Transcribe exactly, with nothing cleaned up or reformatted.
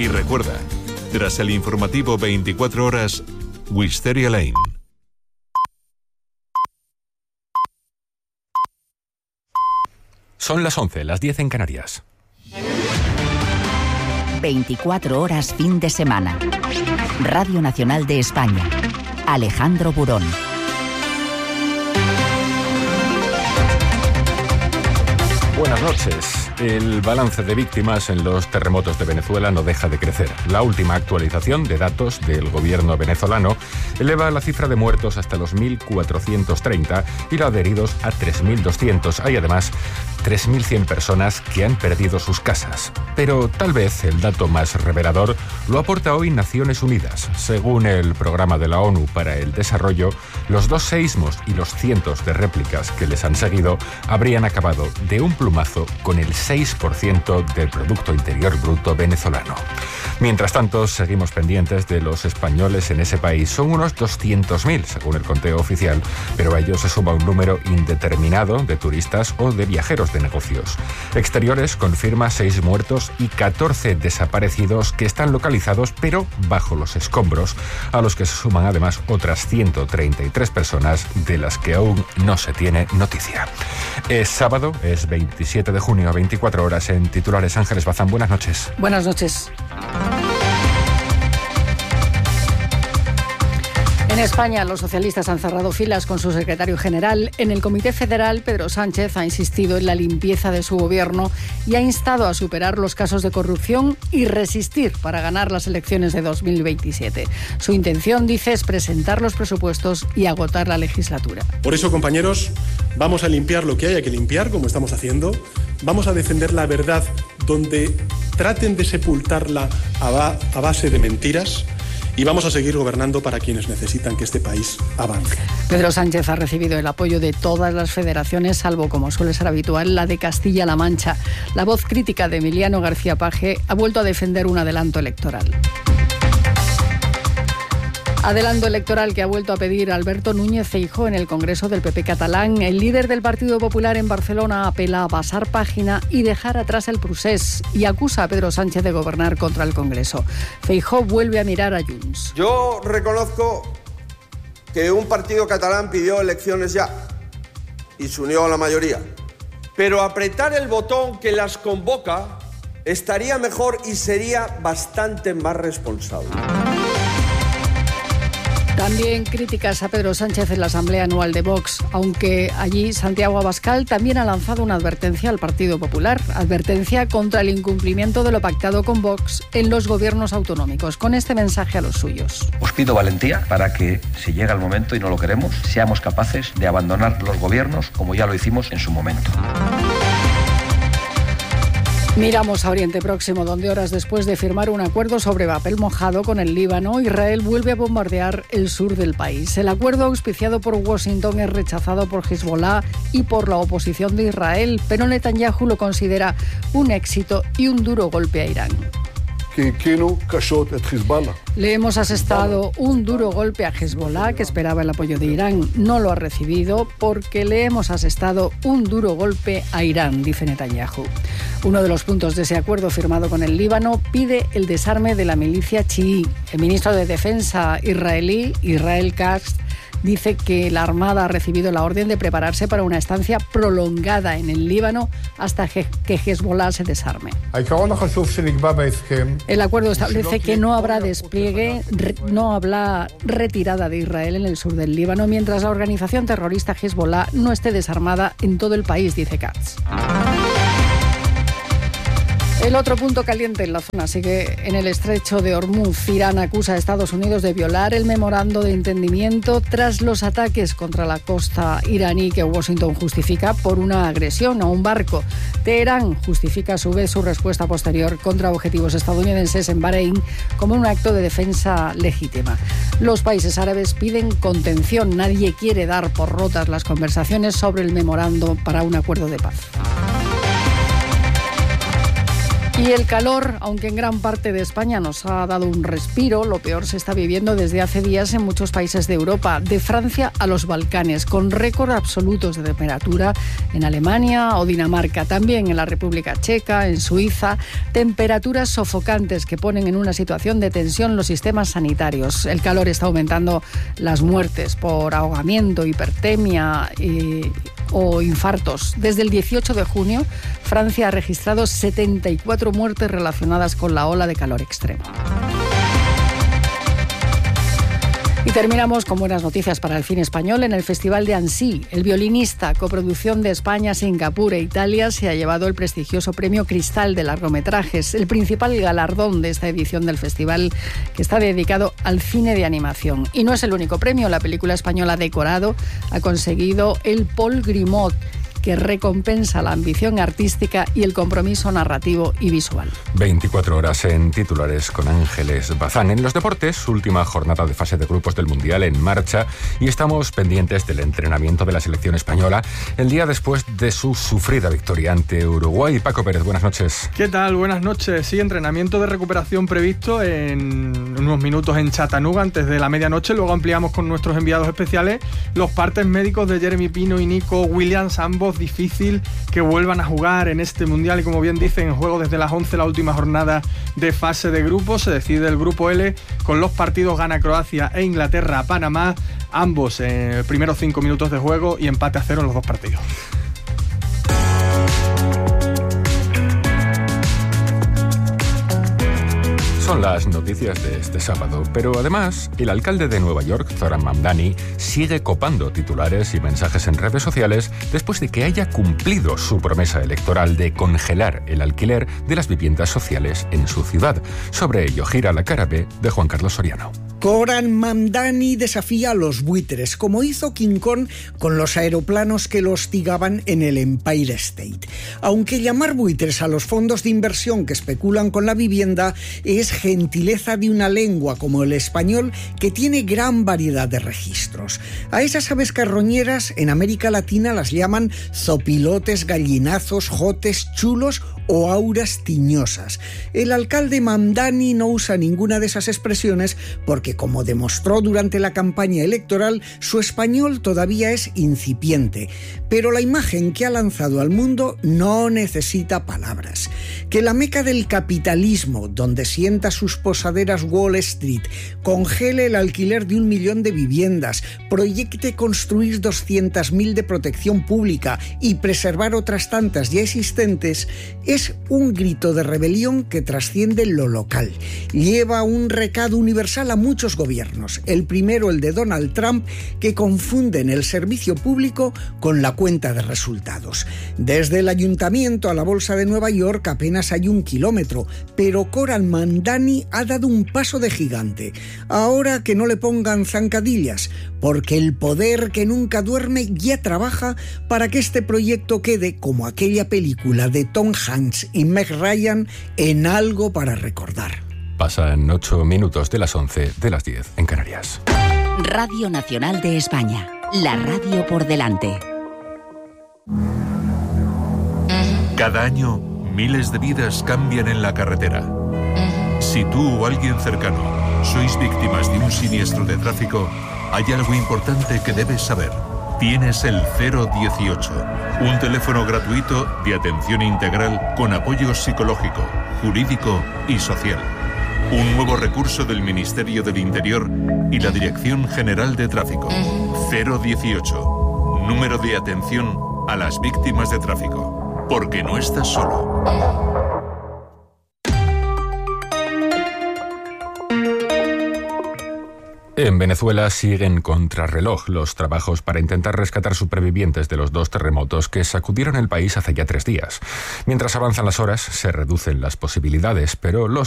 Y recuerda, tras el informativo veinticuatro horas, Wisteria Lane. Son las once, las diez en Canarias. veinticuatro horas fin de semana. Radio Nacional de España. Alejandro Burón. Buenas noches. El balance de víctimas en los terremotos de Venezuela no deja de crecer. La última actualización de datos del gobierno venezolano eleva la cifra de muertos hasta los mil cuatrocientos treinta y la de heridos a tres mil doscientos. Hay además tres mil cien personas que han perdido sus casas. Pero tal vez el dato más revelador lo aporta hoy Naciones Unidas. Según el programa de la ONU para el Desarrollo, los dos seísmos y los cientos de réplicas que les han seguido habrían acabado de un plumazo con el seis por ciento del Producto Interior Bruto venezolano. Mientras tanto, seguimos pendientes de los españoles en ese país. Son unos doscientos mil, según el conteo oficial, pero a ellos se suma un número indeterminado de turistas o de viajeros de negocios. Exteriores confirma seis muertos y catorce desaparecidos que están localizados, pero bajo los escombros, a los que se suman además otras ciento treinta y tres personas de las que aún no se tiene noticia. Es sábado, es veintisiete de junio, veinticuatro horas en titulares. Ángeles Bazán, buenas noches. Buenas noches. En España, los socialistas han cerrado filas con su secretario general. En el Comité Federal, Pedro Sánchez ha insistido en la limpieza de su gobierno y ha instado a superar los casos de corrupción y resistir para ganar las elecciones de dos mil veintisiete. Su intención, dice, es presentar los presupuestos y agotar la legislatura. Por eso, compañeros, vamos a limpiar lo que haya que limpiar, como estamos haciendo. Vamos a defender la verdad donde traten de sepultarla a, ba- a base de mentiras. Y vamos a seguir gobernando para quienes necesitan que este país avance. Pedro Sánchez ha recibido el apoyo de todas las federaciones, salvo, como suele ser habitual, la de Castilla-La Mancha. La voz crítica de Emiliano García Paje ha vuelto a defender un adelanto electoral. Adelanto electoral que ha vuelto a pedir Alberto Núñez Feijóo en el Congreso del P P catalán. El líder del Partido Popular en Barcelona apela a pasar página y dejar atrás el procés y acusa a Pedro Sánchez de gobernar contra el Congreso. Feijóo vuelve a mirar a Junts. Yo reconozco que un partido catalán pidió elecciones ya y se unió a la mayoría. Pero apretar el botón que las convoca estaría mejor y sería bastante más responsable. También críticas a Pedro Sánchez en la Asamblea Anual de Vox, aunque allí Santiago Abascal también ha lanzado una advertencia al Partido Popular, advertencia contra el incumplimiento de lo pactado con Vox en los gobiernos autonómicos, con este mensaje a los suyos. Os pido valentía para que, si llega el momento y no lo queremos, seamos capaces de abandonar los gobiernos como ya lo hicimos en su momento. Miramos a Oriente Próximo, donde horas después de firmar un acuerdo sobre papel mojado con el Líbano, Israel vuelve a bombardear el sur del país. El acuerdo auspiciado por Washington es rechazado por Hezbollah y por la oposición de Israel, pero Netanyahu lo considera un éxito y un duro golpe a Irán. Le hemos asestado un duro golpe a Hezbollah, que esperaba el apoyo de Irán. No lo ha recibido porque le hemos asestado un duro golpe a Irán, dice Netanyahu. Uno de los puntos de ese acuerdo firmado con el Líbano pide el desarme de la milicia chií. El ministro de Defensa israelí, Israel Katz, dice que la Armada ha recibido la orden de prepararse para una estancia prolongada en el Líbano hasta que Hezbollah se desarme. El acuerdo establece que no habrá despliegue, no habrá retirada de Israel en el sur del Líbano, mientras la organización terrorista Hezbollah no esté desarmada en todo el país, dice Katz. El otro punto caliente en la zona sigue en el estrecho de Hormuz. Irán acusa a Estados Unidos de violar el memorando de entendimiento tras los ataques contra la costa iraní que Washington justifica por una agresión a un barco. Teherán justifica a su vez su respuesta posterior contra objetivos estadounidenses en Bahrein como un acto de defensa legítima. Los países árabes piden contención. Nadie quiere dar por rotas las conversaciones sobre el memorando para un acuerdo de paz. Y el calor, aunque en gran parte de España nos ha dado un respiro, lo peor se está viviendo desde hace días en muchos países de Europa, de Francia a los Balcanes, con récord absolutos de temperatura en Alemania o Dinamarca, también en la República Checa, en Suiza, temperaturas sofocantes que ponen en una situación de tensión los sistemas sanitarios. El calor está aumentando las muertes por ahogamiento, hipertermia y o infartos. Desde el dieciocho de junio, Francia ha registrado setenta y cuatro muertes relacionadas con la ola de calor extremo. Y terminamos con buenas noticias para el cine español. En el Festival de Annecy, El violinista, coproducción de España, Singapur e Italia, se ha llevado el prestigioso premio Cristal de largometrajes, el principal galardón de esta edición del festival, que está dedicado al cine de animación. Y no es el único premio. La película española Decorado ha conseguido el Paul Grimaud, que recompensa la ambición artística y el compromiso narrativo y visual. veinticuatro horas en titulares con Ángeles Bazán. En los deportes, última jornada de fase de grupos del Mundial en marcha y estamos pendientes del entrenamiento de la selección española el día después de su sufrida victoria ante Uruguay. Paco Pérez, buenas noches. ¿Qué tal? Buenas noches. Sí, entrenamiento de recuperación previsto en unos minutos en Chattanooga antes de la medianoche. Luego ampliamos con nuestros enviados especiales los partes médicos de Jeremy Pino y Nico Williams, ambos difícil que vuelvan a jugar en este Mundial y, como bien dicen, en juego desde las once, la última jornada de fase de grupos. Se decide el grupo L con los partidos gana Croacia e Inglaterra a Panamá, ambos en primeros cinco minutos de juego y empate a cero en los dos partidos. Son las noticias de este sábado, pero además el alcalde de Nueva York, Zoran Mamdani, sigue copando titulares y mensajes en redes sociales después de que haya cumplido su promesa electoral de congelar el alquiler de las viviendas sociales en su ciudad. Sobre ello gira la cara B de Juan Carlos Soriano. Zoran Mamdani desafía a los buitres, como hizo King Kong con los aeroplanos que lo hostigaban en el Empire State. Aunque llamar buitres a los fondos de inversión que especulan con la vivienda es gentileza de una lengua como el español, que tiene gran variedad de registros. A esas aves carroñeras en América Latina las llaman zopilotes, gallinazos, jotes, chulos o auras tiñosas. El alcalde Mamdani no usa ninguna de esas expresiones porque, como demostró durante la campaña electoral, su español todavía es incipiente. Pero la imagen que ha lanzado al mundo no necesita palabras. Que la meca del capitalismo, donde sienta sus posaderas Wall Street, congele el alquiler de un millón de viviendas, proyecte construir doscientas mil de protección pública y preservar otras tantas ya existentes, es un grito de rebelión que trasciende lo local. Lleva un recado universal a muchos gobiernos. El primero, el de Donald Trump, que confunden el servicio público con la cuenta de resultados. Desde el ayuntamiento a la Bolsa de Nueva York apenas hay un kilómetro, pero Zoran Mamdani ha dado un paso de gigante. Ahora que no le pongan zancadillas, porque el poder que nunca duerme ya trabaja para que este proyecto quede, como aquella película de Tom Hanks y Meg Ryan, en algo para recordar. Pasan ocho minutos de las once, de las diez en Canarias. Radio Nacional de España, la radio por delante. Cada año, miles de vidas cambian en la carretera. Si tú o alguien cercano sois víctimas de un siniestro de tráfico, hay algo importante que debes saber. Tienes el cero dieciocho, un teléfono gratuito de atención integral con apoyo psicológico, jurídico y social. Un nuevo recurso del Ministerio del Interior y la Dirección General de Tráfico. cero dieciocho, número de atención a las víctimas de tráfico. Porque no estás solo. En Venezuela siguen contrarreloj los trabajos para intentar rescatar supervivientes de los dos terremotos que sacudieron el país hace ya tres días. Mientras avanzan las horas, se reducen las posibilidades, pero los